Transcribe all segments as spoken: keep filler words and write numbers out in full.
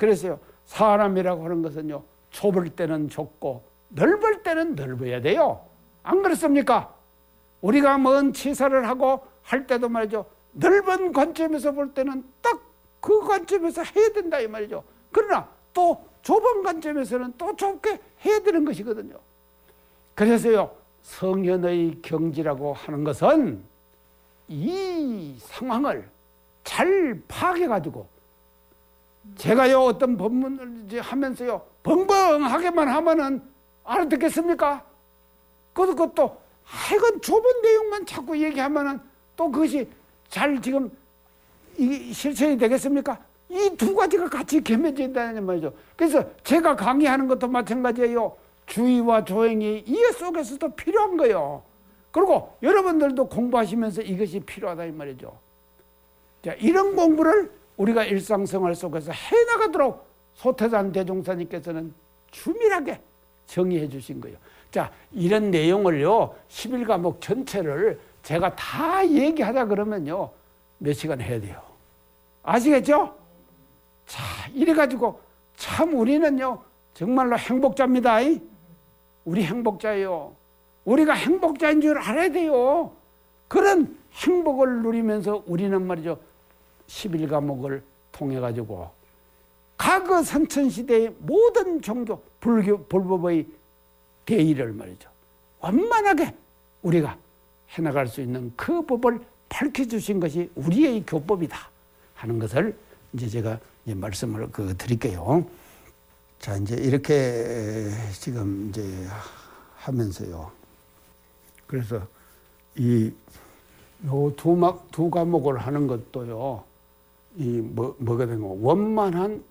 그래서요, 사람이라고 하는 것은요, 좁을 때는 좁고 넓을 때는 넓어야 돼요. 안 그렇습니까? 우리가 먼 치사를 하고 할 때도 말이죠, 넓은 관점에서 볼 때는 딱 그 관점에서 해야 된다 이 말이죠. 그러나 또 좁은 관점에서는 또 좁게 해야 되는 것이거든요. 그래서요, 성현의 경지라고 하는 것은 이 상황을 잘 파악해가지고, 제가요 어떤 법문을 이제 하면서요 벙벙하게만 하면은 알아듣겠습니까? 그것도 하여간 좁은 내용만 자꾸 얘기하면은 또 그것이 잘 지금 이 실천이 되겠습니까? 이 두 가지가 같이 겸해진다는 말이죠. 그래서 제가 강의하는 것도 마찬가지예요. 주의와 조행이 이 속에서도 필요한 거예요. 그리고 여러분들도 공부하시면서 이것이 필요하다 이 말이죠. 자, 이런 공부를 우리가 일상생활 속에서 해나가도록 소태산 대종사님께서는 주밀하게 정의해 주신 거예요. 자, 이런 내용을요, 십일 과목 전체를 제가 다 얘기하자 그러면요, 몇 시간 해야 돼요. 아시겠죠? 자, 이래가지고 참 우리는요, 정말로 행복자입니다. 우리 행복자예요. 우리가 행복자인 줄 알아야 돼요. 그런 행복을 누리면서 우리는 말이죠, 십일 과목을 통해가지고 과거 선천시대의 모든 종교, 불교, 불법의 대의를 말이죠, 완만하게 우리가 해나갈 수 있는 그 법을 밝혀주신 것이 우리의 교법이다 하는 것을 이제 제가 이제 말씀을 그 드릴게요. 자, 이제 이렇게 지금 이제 하면서요. 그래서 이 요 두 막 두 과목을 하는 것도요, 이 뭐 뭐가 되는 거, 원만한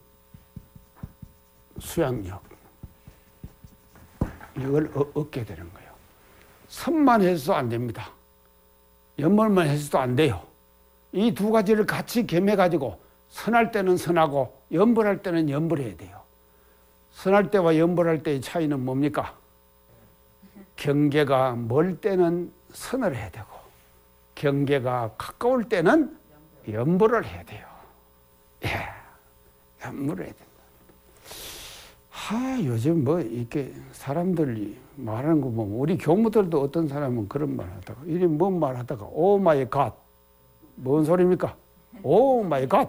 수양력 이걸 어, 얻게 되는 거예요. 선만 해서도 안 됩니다. 연말만 해서도 안 돼요. 이 두 가지를 같이 겸해가지고 선할 때는 선하고 연불할 때는 연불해야 돼요. 선할 때와 연불할 때의 차이는 뭡니까? 경계가 멀 때는 선을 해야 되고 경계가 가까울 때는 연불을 해야 돼요. 예, 연불을 해야 된다. 하, 요즘 뭐 이렇게 사람들이 말하는 거 보면 우리 교무들도 어떤 사람은 그런 말 하다가 이리 뭔 말 하다가 오 마이 갓, 뭔 소리입니까? 오 마이 갓,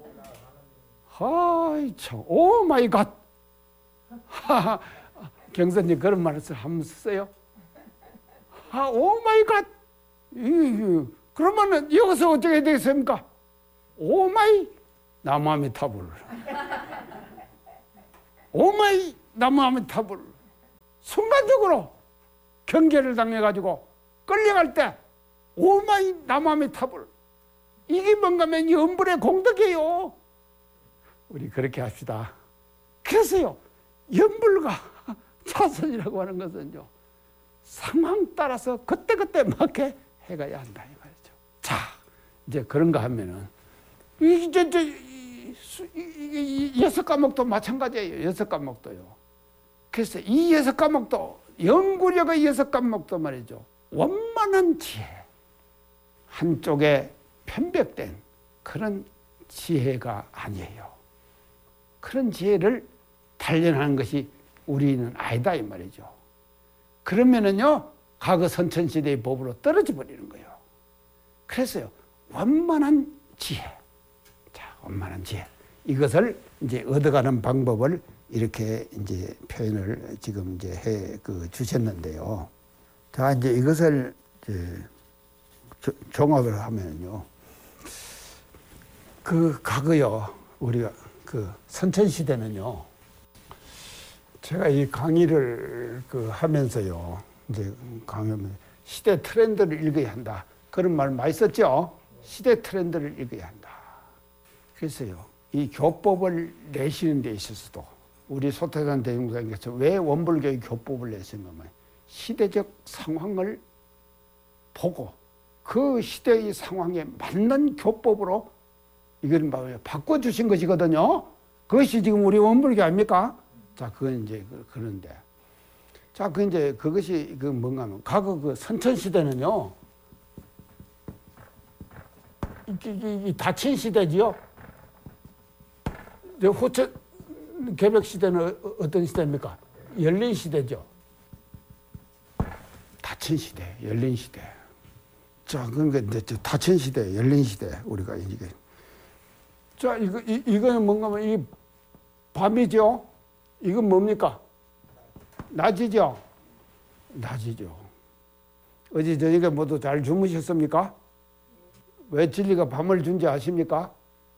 하이 참, 오 마이 갓. 하하, 경선님 그런 말을 한번 쓰세요. 아, 오 마이 갓. 그러면은 여기서 어떻게 되겠습니까? 오 마이 나무아미타불. 오 마이 나무아미타불. 순간적으로 경계를 당해가지고 끌려갈 때 오 마이 나무아미타불. 이게 뭔가 하면 연불의 공덕이에요. 우리 그렇게 합시다. 그래서요, 연불과 차선이라고 하는 것은요, 상황 따라서 그때그때 맞게 해가야 한다 이 말이죠. 자, 이제 그런가 하면은 이제 이제 이, 이, 이 여섯 과목도 마찬가지예요. 여섯 과목도요. 그래서 이 여섯 과목도 연구력의 여섯 과목도 말이죠, 원만한 지혜, 한쪽에 편벽된 그런 지혜가 아니에요. 그런 지혜를 단련하는 것이 우리는 아니다 이 말이죠. 그러면은요, 과거 선천시대의 법으로 떨어져 버리는 거예요. 그래서요, 원만한 지혜. 자, 원만한 지혜. 이것을 이제 얻어가는 방법을 이렇게 이제 표현을 지금 이제 해 그 주셨는데요. 자, 이제 이것을 이제 종합을 하면요. 그 과거요, 우리가 그 선천시대는요, 제가 이 강의를 그 하면서요, 이제 강의하면 시대 트렌드를 읽어야 한다. 그런 말 많이 썼죠? 시대 트렌드를 읽어야 한다. 그래서요, 이 교법을 내시는 데 있어서도 우리 소태산 대종사님께서 왜 원불교의 교법을 내시냐면 시대적 상황을 보고 그 시대의 상황에 맞는 교법으로 이걸 뭐 바꿔주신 것이거든요. 그것이 지금 우리 원불교 아닙니까? 자, 그건 이제 그런데. 자, 그 이제 그것이 그 뭔가 하면 과거 그 선천시대는요, 이, 이, 이 닫힌 시대지요. 호천, 개벽 시대는 어떤 시대입니까? 열린 시대죠. 닫힌 시대, 열린 시대. 자, 그러니까 이제 닫힌 시대, 열린 시대 우리가 이게. 자, 이거 이, 이거는 뭔가면 이 밤이죠. 이건 뭡니까? 낮이죠. 낮이죠. 어제 저녁에 모두 잘 주무셨습니까? 왜 진리가 밤을 준지 아십니까?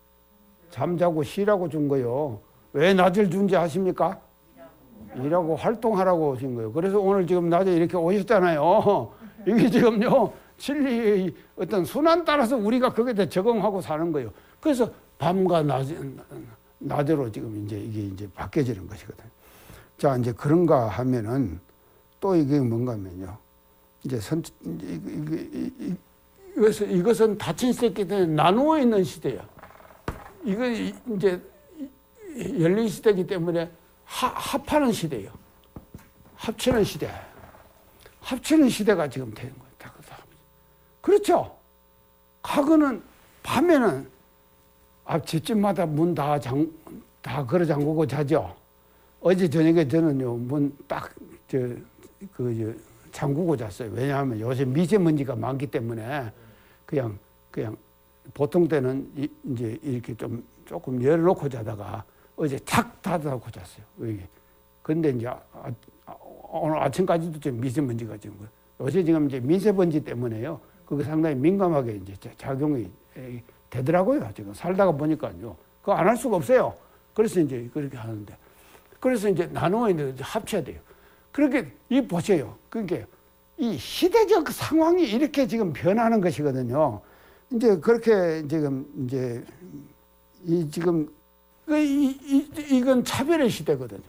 잠자고 쉬라고 준 거요. 왜 낮을 준지 아십니까? 일하고 활동하라고 오신 거예요. 그래서 오늘 지금 낮에 이렇게 오셨잖아요. 이게 지금요, 진리의 어떤 순환 따라서 우리가 거기에 대해 적응하고 사는 거예요. 그래서 밤과 낮, 낮으로 지금 이제 이게 이제 바뀌어지는 것이거든요. 자, 이제 그런가 하면은 또 이게 뭔가 하면요. 이제 선, 이게, 이것은, 이것은 닫힌 시대이기 때문에 나누어 있는 시대야. 이거 이제 열린 시대이기 때문에 하, 합하는 시대예요. 합치는 시대. 합치는 시대가 지금 되는 거예요. 그렇죠? 과거는 밤에는 앞 집집마다 문 다 장, 다 걸어 잠그고 자죠. 어제 저녁에 저는요, 문 딱, 저, 그, 저, 잠그고 잤어요. 왜냐하면 요새 미세먼지가 많기 때문에 그냥, 그냥 보통 때는 이, 이제 이렇게 좀 조금 열어놓고 자다가 어제 탁 닫아놓고 잤어요. 여기. 근데 이제 아, 아, 오늘 아침까지도 좀 미세먼지가 지금 요새 지금 이제 미세먼지 때문에요. 그게 상당히 민감하게 이제 작용이 되더라고요. 지금 살다가 보니까요. 그거 안 할 수가 없어요. 그래서 이제 그렇게 하는데. 그래서 이제 나누어 있는 합쳐야 돼요. 그렇게 이 보세요. 그러니까 이 시대적 상황이 이렇게 지금 변하는 것이거든요. 이제 그렇게 지금 이제 이 지금 이, 이, 이건 차별의 시대거든요.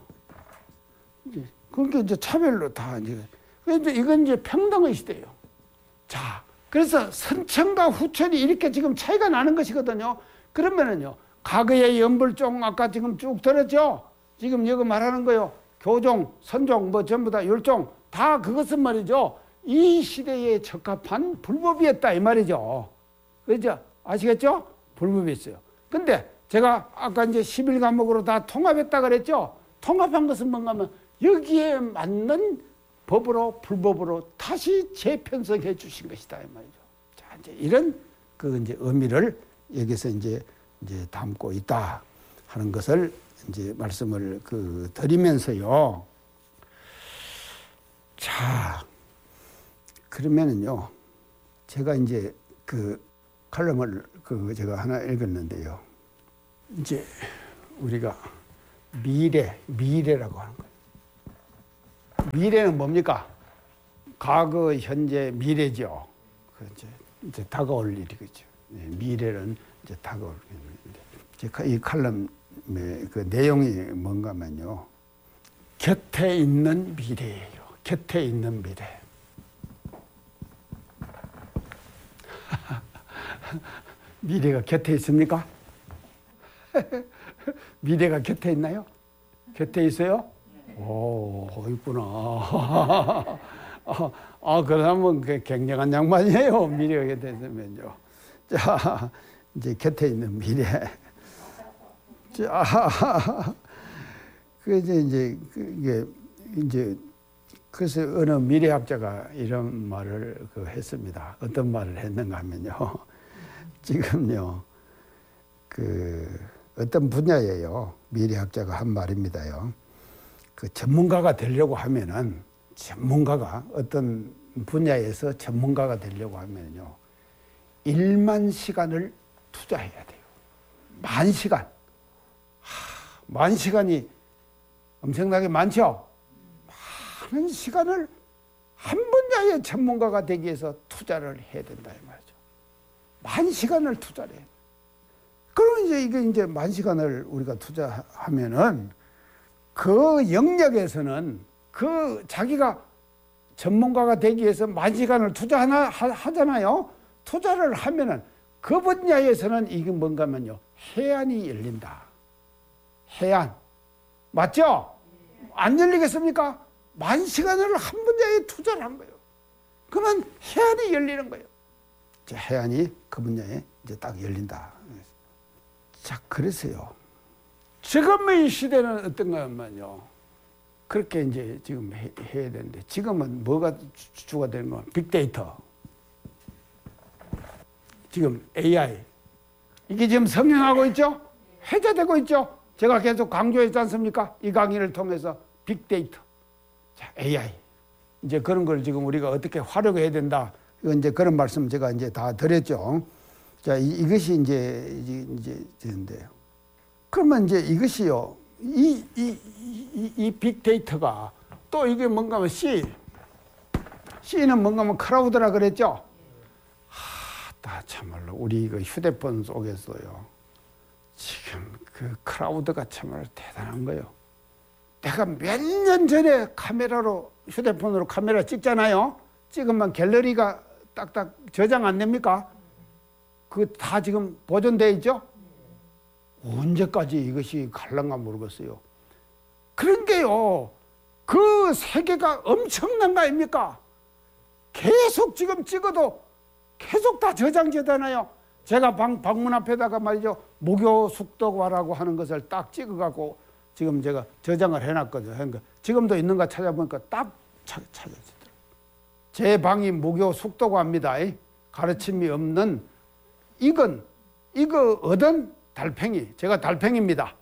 이제 그러니까 이제 차별로 다 이제 그런데 이건 이제 평등의 시대예요. 자, 그래서 선천과 후천이 이렇게 지금 차이가 나는 것이거든요. 그러면은요, 과거의 연불종 아까 지금 쭉 들었죠. 지금 여기 말하는 거요. 교종, 선종, 뭐 전부 다 율종 다 그것은 말이죠. 이 시대에 적합한 불법이었다 이 말이죠. 그죠? 아시겠죠? 불법이었어요. 근데 제가 아까 이제 십일 과목으로 다 통합했다 그랬죠? 통합한 것은 뭔가 하면 여기에 맞는 법으로, 불법으로 다시 재편성해 주신 것이다. 이 말이죠. 자, 이제 이런 그 이제 의미를 여기서 이제, 이제 담고 있다 하는 것을 이제 말씀을 그 드리면서요. 자, 그러면은요, 제가 이제 그 칼럼을 그 제가 하나 읽었는데요. 이제 우리가 미래, 미래라고 하는 거예요. 미래는 뭡니까? 과거, 현재, 미래죠. 그 이제, 이제 다가올 일이겠죠. 미래는 이제 다가올 일인데, 이 칼럼의 그 내용이 뭔가면요, 곁에 있는 미래예요. 곁에 있는 미래. 미래가 곁에 있습니까? 미래가 곁에 있나요? 곁에 있어요? 오, 있구나. 아, 아, 그러면 굉장한 양반이에요. 미래가 곁에 있으면요. 자, 이제 곁에 있는 미래. 자, 그 이제, 이제, 그게, 이제, 그래서 어느 미래학자가 이런 말을 그 했습니다. 어떤 말을 했는가 하면요. 지금요, 그, 어떤 분야예요. 미래학자가 한 말입니다요. 그 전문가가 되려고 하면은, 전문가가 어떤 분야에서 전문가가 되려고 하면요. 일만 시간을 투자해야 돼요. 만 시간. 하, 만 시간이 엄청나게 많죠? 많은 시간을 한 분야의 전문가가 되기 위해서 투자를 해야 된다, 이 말이죠. 만 시간을 투자를 해요. 그러면 이제 이게 이제 만 시간을 우리가 투자하면은 그 영역에서는 그 자기가 전문가가 되기 위해서 만 시간을 투자하나, 하잖아요. 투자를 하면은 그 분야에서는 이게 뭔가 하면요. 해안이 열린다. 해안. 맞죠? 안 열리겠습니까? 만 시간을 한 분야에 투자를 한 거예요. 그러면 해안이 열리는 거예요. 자, 해안이 그 분야에 이제 딱 열린다. 자, 그래서요. 지금의 시대는 어떤가 하면요. 그렇게 이제 지금 해, 해야 되는데 지금은 뭐가 주가 되는 거야? 빅데이터. 지금 에이아이. 이게 지금 성행하고 있죠? 회자되고 있죠? 제가 계속 강조했지 않습니까? 이 강의를 통해서 빅데이터. 자, 에이아이. 이제 그런 걸 지금 우리가 어떻게 활용해야 된다. 이건 이제 그런 말씀 제가 이제 다 드렸죠. 자, 이, 이것이 이제, 이제, 되는데요. 그러면 이제 이것이요. 이, 이, 이, 이 빅데이터가 또 이게 뭔가 하면 C. C는 뭔가 하면 크라우드라 그랬죠? 하, 참말로 우리 그 휴대폰 속에서요. 지금 그 크라우드가 참말로 대단한 거예요. 내가 몇 년 전에 카메라로, 휴대폰으로 카메라 찍잖아요. 찍으면 갤러리가 딱딱 저장 안 됩니까? 그거 다 지금 보존되어 있죠? 언제까지 이것이 갈란가 모르겠어요. 그런 게요, 그 세계가 엄청난 거 아닙니까? 계속 지금 찍어도 계속 다 저장되잖아요. 제가 방, 방문 앞에다가 말이죠, 무교 숙덕화라고 하는 것을 딱 찍어갖고 지금 제가 저장을 해놨거든요. 그러니까 지금도 있는가 찾아보니까 딱 찾아지더라고요. 제 방이 무교 숙덕화입니다. 가르침이 없는, 이건, 이거 얻은 달팽이. 제가 달팽이입니다.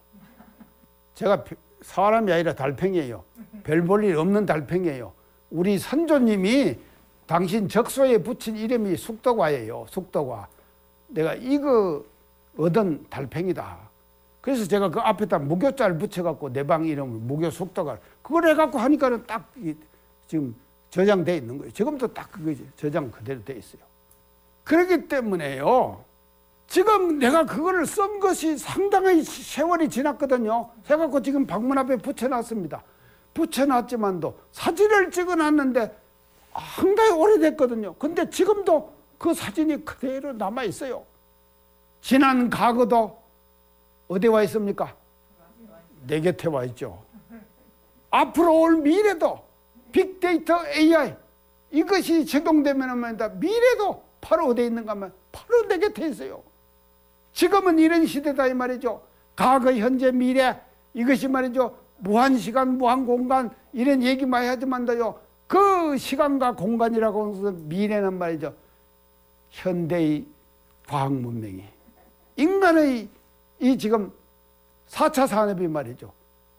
제가 사람이 아니라 달팽이에요. 별 볼 일 없는 달팽이에요. 우리 선조님이 당신 적소에 붙인 이름이 숙덕화예요. 숙덕화. 내가 이거 얻은 달팽이다. 그래서 제가 그 앞에다 무교자를 붙여갖고 내 방 이름을 무교 숙덕화. 그걸 해갖고 하니까는 딱 지금 저장돼 있는 거예요. 지금도 딱 그게 저장 그대로 돼 있어요. 그렇기 때문에요. 지금 내가 그거를 쓴 것이 상당히 세월이 지났거든요. 해갖고 지금 방문 앞에 붙여놨습니다. 붙여놨지만도 사진을 찍어놨는데 상당히 오래됐거든요. 근데 지금도 그 사진이 그대로 남아있어요. 지난 과거도 어디 와 있습니까? 내 곁에 와 있죠. 앞으로 올 미래도 빅데이터 에이아이 이것이 제공되면 미래도 바로 어디에 있는가 하면 바로 내 곁에 있어요. 지금은 이런 시대다 이 말이죠. 과거, 현재, 미래 이것이 말이죠. 무한시간, 무한공간 이런 얘기 많이 하지만요. 그 시간과 공간이라고 하는 것은 미래는 말이죠. 현대의 과학문명이 인간의 이 지금 사 차 산업이 말이죠.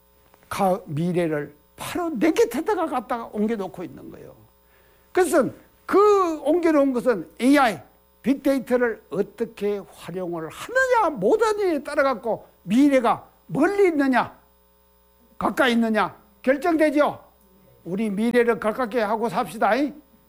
미래를 바로 내 곁에다가 갖다가 옮겨놓고 있는 거예요. 그래서 그 옮겨놓은 것은 에이아이, 빅데이터를 어떻게 활용을 하느냐 못하느냐에 따라 갖고 미래가 멀리 있느냐 가까이 있느냐 결정되죠. 우리 미래를 가깝게 하고 삽시다. 하,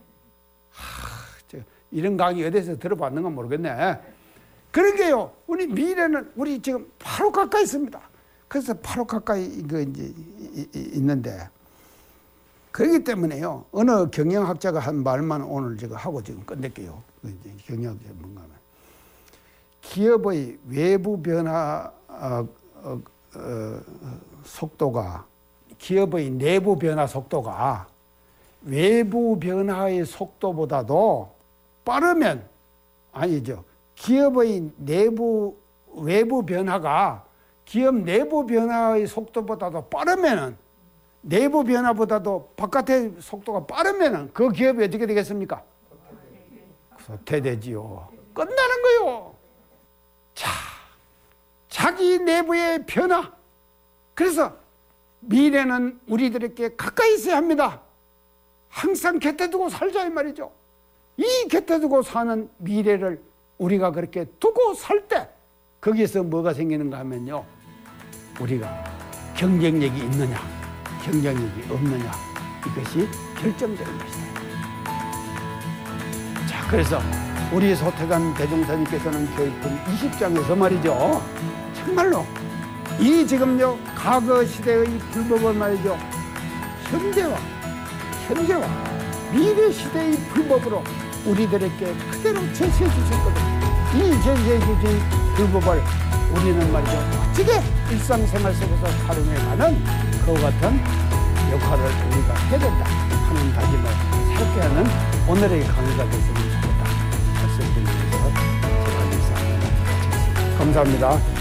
이런 강의 어디서 들어봤는가 모르겠네. 그런 게요. 우리 미래는 우리 지금 바로 가까이 있습니다. 그래서 바로 가까이 이거 이제 있는데 그렇기 때문에요. 어느 경영학자가 한 말만 오늘 제가 하고 지금 끝낼게요. 이제 경영학자 뭔가 하면 기업의 외부 변화 어, 어, 어, 속도가 기업의 내부 변화 속도가 외부 변화의 속도보다도 빠르면 아니죠. 기업의 내부 외부 변화가 기업 내부 변화의 속도보다도 빠르면은 내부 변화보다도 바깥의 속도가 빠르면은 그 기업이 어떻게 되겠습니까? 쇠퇴되지요. 끝나는 거요. 자, 자기 내부의 변화. 그래서 미래는 우리들에게 가까이 있어야 합니다. 항상 곁에 두고 살자 이 말이죠. 이 곁에 두고 사는 미래를 우리가 그렇게 두고 살 때 거기서 뭐가 생기는가 하면요. 우리가 경쟁력이 있느냐 경쟁력이 없느냐 이것이 결정되는 것이다. 자, 그래서 우리 소태관 대종사님께서는 교육분 이십 장에서 말이죠. 정말로 이 지금요 과거 시대의 불법을 말이죠. 현재와 현재와 미래 시대의 불법으로 우리들에게 그대로 제시해 주셨거든요. 이 제시해 주신 불법을 우리는 말이죠. 멋지게 일상생활 속에서 활용해가는 그와 같은 역할을 우리가 해야 된다 하는 다짐을 새롭게 하는 오늘의 강의가 됐으면 좋겠다 말씀드리면서 제가 인사합니다. 감사합니다.